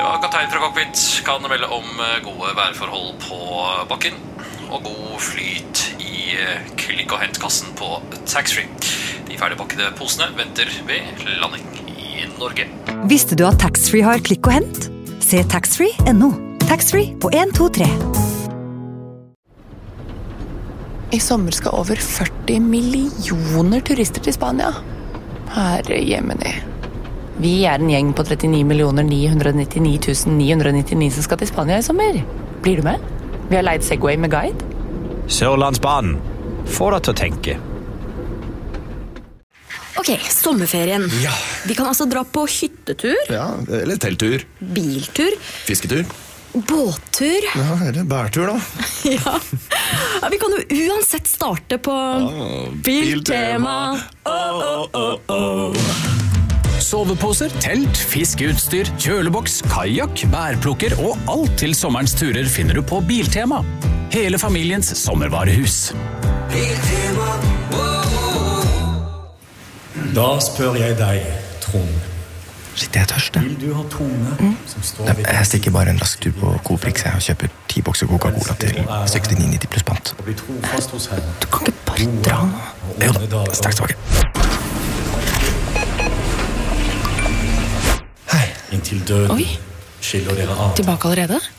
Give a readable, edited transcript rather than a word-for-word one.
Ja, kaptein fra cockpit kan melde om gode værforhold på bakken og god flyt i klikk- og hentkassen på taxfree. De ferdigpakkede posene venter ved landing i Norge. Visste du at taxfree har klikk og hent? Se taxfree.no. Taxfree på 1, 2, 3. I sommer skal over 40 millioner turister til Spania. Herre jemini. Vi en gjeng på 39 999 som skal til Spania i sommer. Blir du med? Vi har leid Segway med guide. Sørlandsbanen. Få deg til å tenke. Ok, sommerferien. Ja. Vi kan altså dra på hyttetur, Ja, eller telttur, biltur, fisketur. båttur. Ja, eller bærtur da. Ja. Ja, vi kan jo uansett starte på Biltema. Soveposer, telt, fiskeutstyr, kjøleboks, kajak, bærplukker og alt til sommerens turer finner du på Biltema. Hele familiens sommervarehus. Da spør jeg deg, Trond. Shit, jeg tørst. Vil du ha Tone som står ved Jeg stikker bare en rask tur på Coprix og kjøper 10 bokser Coca-Cola til 69,90 pluss pant. og bli trofast hos henne? Du kan ikke bare dra nå. Jo da, straks tilbake. Inntil døden Oi. skiller dere av. Tilbake allerede?